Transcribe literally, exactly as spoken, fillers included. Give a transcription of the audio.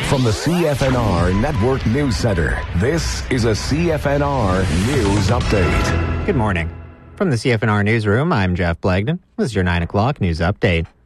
From the C F N R Network News Center, this is a C F N R News Update. Good morning. From the C F N R Newsroom, I'm Jeff Blagden. This is your nine o'clock news update.